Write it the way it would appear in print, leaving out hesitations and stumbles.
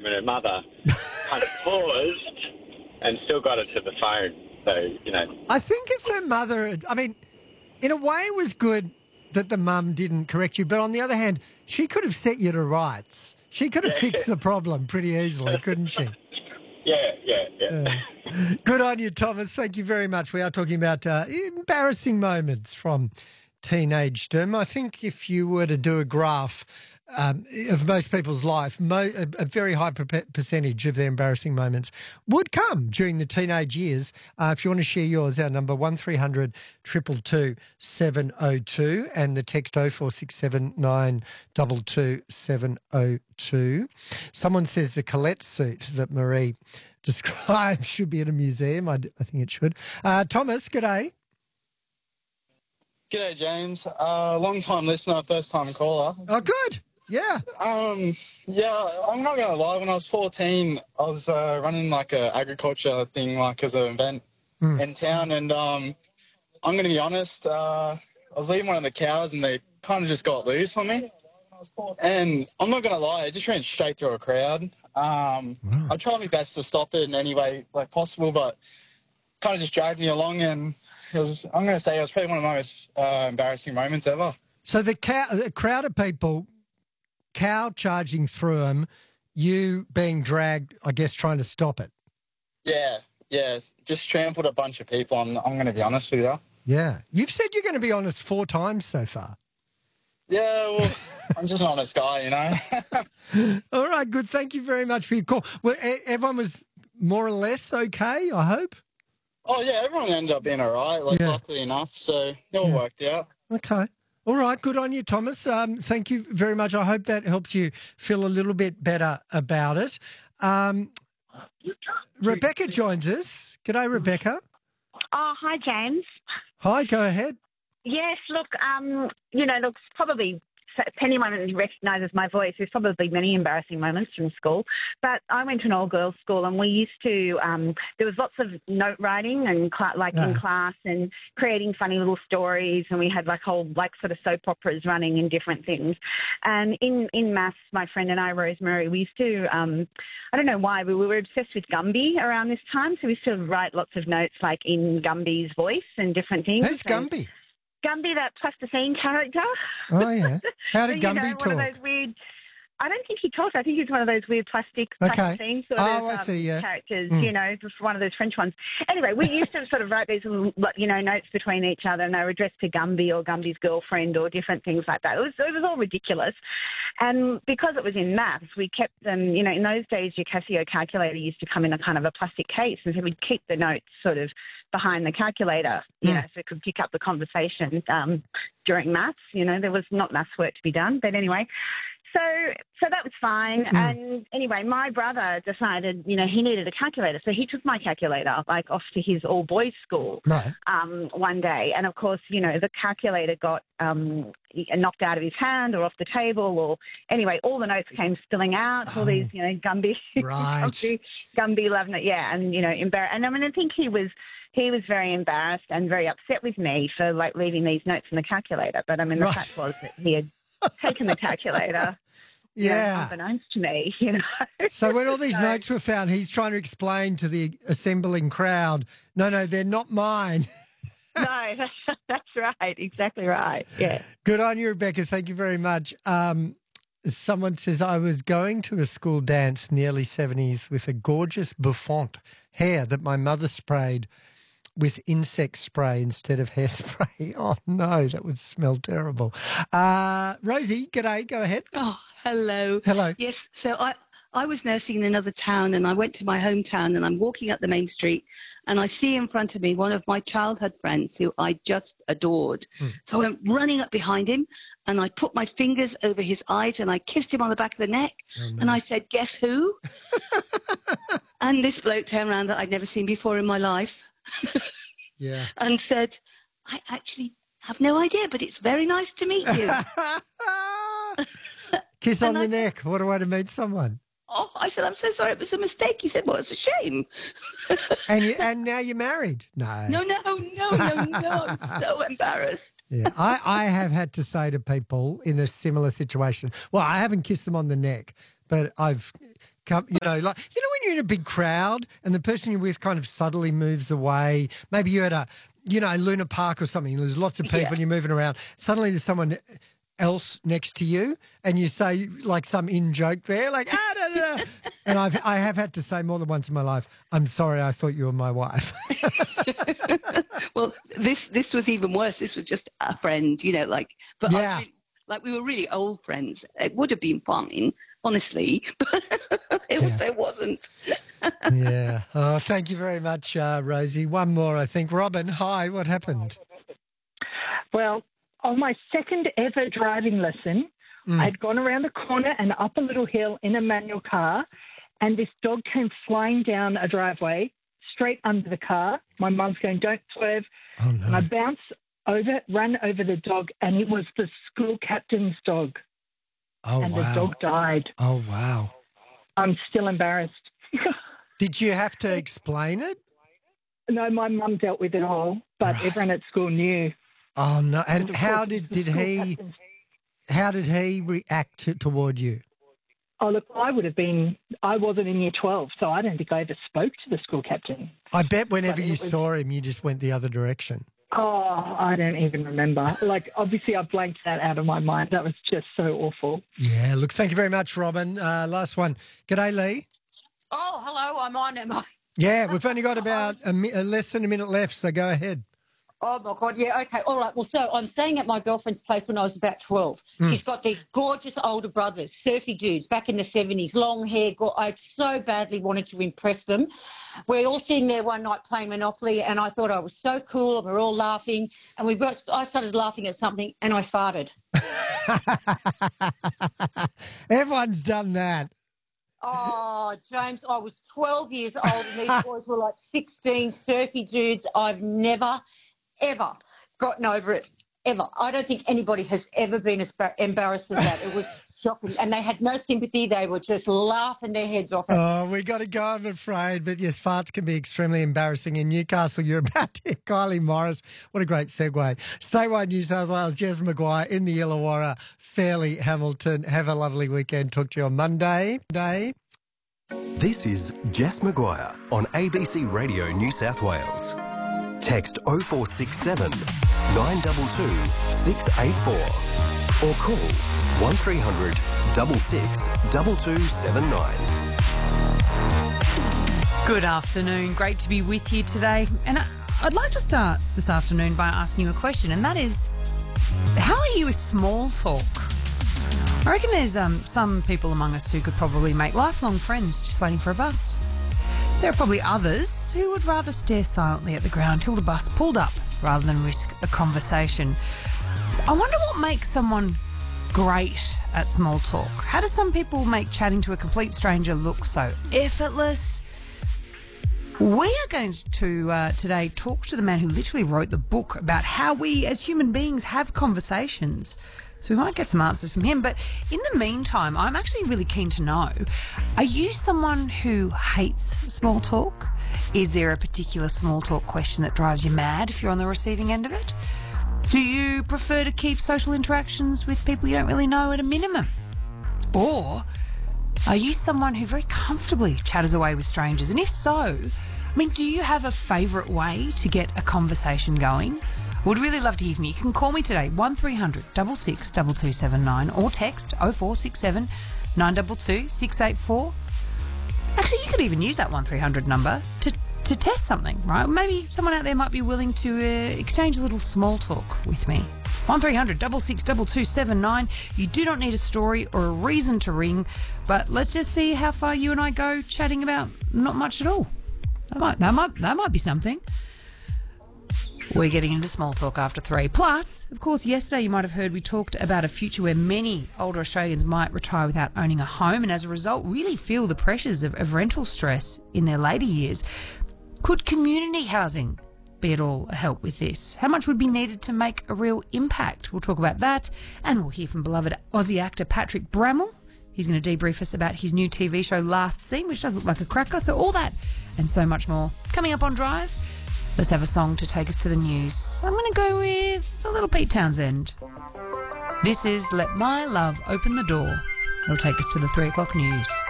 and her mother kind of paused and still got her to the phone. So, I think if her mother, in a way it was good that the mum didn't correct you, but on the other hand, she could have set you to rights. She could have fixed the problem pretty easily, couldn't she? Yeah. Good on you, Thomas. Thank you very much. We are talking about embarrassing moments from teenagedom. I think if you were to do a graph of most people's life, a very high percentage of their embarrassing moments would come during the teenage years. If you want to share yours, our number 1300 222 702 and the text 0467 922 702. Someone says the Colette suit that Marie described should be at a museum. I think it should. Thomas, g'day. G'day, James. Long-time listener, first-time caller. Oh, good. Yeah. Yeah, I'm not going to lie. When I was 14, I was running like a agriculture thing, like as an event in town. And I'm going to be honest, I was leading one of the cows and they kind of just got loose on me. And I'm not going to lie, it just ran straight through a crowd. I tried my best to stop it in any way like possible, but kind of just dragged me along, and I'm going to say it was probably one of my most embarrassing moments ever. So the crowd of people, cow charging through them, you being dragged, I guess, trying to stop it. Yeah, just trampled a bunch of people. I'm going to be honest with you. Yeah. You've said you're going to be honest 4 times so far. Yeah, well, I'm just an honest guy, All right, good. Thank you very much for your call. Well, everyone was more or less okay, I hope? Oh, yeah, everyone ended up being all right, luckily enough, so it all worked out. Okay. All right, good on you, Thomas. Thank you very much. I hope that helps you feel a little bit better about it. Rebecca joins us. G'day, Rebecca. Oh, hi, James. Hi, go ahead. Yes, look, probably if anyone recognises my voice, there's probably many embarrassing moments from school. But I went to an all-girls school, and we used to there was lots of note writing and in class, and creating funny little stories, and we had whole sort of soap operas running and different things. And in maths, my friend and I, Rosemary, we used to I don't know why, we were obsessed with Gumby around this time, so we used to write lots of notes in Gumby's voice and different things. Who's Gumby? Gumby, that plasticine character. Oh, yeah. How did Gumby talk? One of those weird, I don't think he talks. I think he's one of those weird plasticine sort of I see, yeah. characters, just one of those French ones. Anyway, we used to sort of write these little, notes between each other, and they were addressed to Gumby or Gumby's girlfriend or different things like that. It was all ridiculous. And because it was in maths, we kept them, in those days, your Casio calculator used to come in a kind of a plastic case, and so we'd keep the notes sort of behind the calculator, so it could pick up the conversation during maths. There was not maths work to be done. But anyway, so that was fine. And anyway, my brother decided, he needed a calculator. So he took my calculator, off to his all-boys school one day. And, of course, the calculator got knocked out of his hand or off the table, or anyway, all the notes came spilling out, all these, Gumby. Right. Gumby loving it, yeah. And, embarrassed. And I think he was very embarrassed and very upset with me for leaving these notes in the calculator. But the fact was that he had taken the calculator, unbeknownst to me, So when all these notes were found, he's trying to explain to the assembling crowd, no, they're not mine. No, that's right. Exactly right. Yeah. Good on you, Rebecca. Thank you very much. Someone says, I was going to a school dance in the early 70s with a gorgeous bouffant hair that my mother sprayed with insect spray instead of hairspray. Oh, no, that would smell terrible. Rosie, g'day, go ahead. Oh, hello. Hello. Yes, so I was nursing in another town, and I went to my hometown, and I'm walking up the main street, and I see in front of me one of my childhood friends who I just adored. So I went running up behind him, and I put my fingers over his eyes, and I kissed him on the back of the neck, and I said, guess who? And this bloke turned around that I'd never seen before in my life. Yeah. And said, I actually have no idea, but it's very nice to meet you. Kiss on the neck. What a way to meet someone. Oh, I said, I'm so sorry, it was a mistake. He said, well, it's a shame. And now you're married? No. No. I'm so embarrassed. Yeah, I have had to say to people in a similar situation, well, I haven't kissed them on the neck, but I've like, when you're in a big crowd and the person you're with kind of subtly moves away, maybe you're at a, Luna Park or something, there's lots of people and you're moving around. Suddenly there's someone else next to you and you say like some in-joke there, like, no. And I have had to say more than once in my life, I'm sorry, I thought you were my wife. Well, this was even worse. This was just a friend, but yeah. We were really old friends. It would have been fine, honestly, but it wasn't. Yeah. Oh, thank you very much, Rosie. One more, I think. Robin, hi, what happened? Well, on my second ever driving lesson, I'd gone around a corner and up a little hill in a manual car, and this dog came flying down a driveway straight under the car. My mum's going, don't swerve. Oh, no. And I ran over the dog, and it was the school captain's dog. Oh, and wow. the dog died. Oh, wow. I'm still embarrassed. Did you have to explain it? No, my mum dealt with it all, but everyone at school knew. Oh, no. And how did he react toward you? Oh, look, I wasn't in year 12, so I don't think I ever spoke to the school captain. I bet whenever you saw him, you just went the other direction. Oh, I don't even remember. Obviously, I blanked that out of my mind. That was just so awful. Yeah, look, thank you very much, Robin. Last one. G'day, Lee. Oh, hello, I'm on, am I? Yeah, we've only got about less than a minute left, so go ahead. Oh, my God, yeah, okay, all right. Well, so I'm staying at my girlfriend's place when I was about 12. She's got these gorgeous older brothers, surfy dudes, back in the 70s, long hair. I so badly wanted to impress them. We're all sitting there one night playing Monopoly, and I thought I was so cool, and we're all laughing, and I started laughing at something, and I farted. Everyone's done that. Oh, James, I was 12 years old, and these boys were like 16, surfy dudes. I've never ever gotten over it, ever. I don't think anybody has ever been as embarrassed as that. It was shocking. And they had no sympathy. They were just laughing their heads off. Oh, we got to go, I'm afraid. But yes, farts can be extremely embarrassing. In Newcastle, you're about to hear Kylie Morris. What a great segue. Statewide New South Wales, Jess Maguire in the Illawarra, Fairleigh, Hamilton. Have a lovely weekend. Talk to you on Monday. This is Jess Maguire on ABC Radio New South Wales. Text 0467 922 684 or call 1300 66 2279. Good afternoon. Great to be with you today. And I'd like to start this afternoon by asking you a question, and that is, how are you with small talk? I reckon there's some people among us who could probably make lifelong friends just waiting for a bus. There are probably others who would rather stare silently at the ground till the bus pulled up rather than risk a conversation. I wonder what makes someone great at small talk. How do some people make chatting to a complete stranger look so effortless? We are going to today talk to the man who literally wrote the book about how we as human beings have conversations. So we might get some answers from him. But in the meantime, I'm actually really keen to know, are you someone who hates small talk? Is there a particular small talk question that drives you mad if you're on the receiving end of it? Do you prefer to keep social interactions with people you don't really know at a minimum? Or are you someone who very comfortably chatters away with strangers? And if so, do you have a favourite way to get a conversation going? Would really love to hear from you. You can call me today, 1300 66 2279, or text 0467 922 684. Actually, you could even use that 1300 number to test something, right? Maybe someone out there might be willing to exchange a little small talk with me. 1300 66 2279. You do not need a story or a reason to ring, but let's just see how far you and I go chatting about not much at all. That might be something. We're getting into small talk after 3. Plus, of course, yesterday you might have heard we talked about a future where many older Australians might retire without owning a home and as a result really feel the pressures of rental stress in their later years. Could community housing be at all a help with this? How much would be needed to make a real impact? We'll talk about that, and we'll hear from beloved Aussie actor Patrick Brammall. He's going to debrief us about his new TV show Last Scene, which does look like a cracker. So all that and so much more coming up on Drive. Let's have a song to take us to the news. I'm going to go with a little Pete Townsend. This is Let My Love Open the Door. It'll take us to the 3 o'clock news.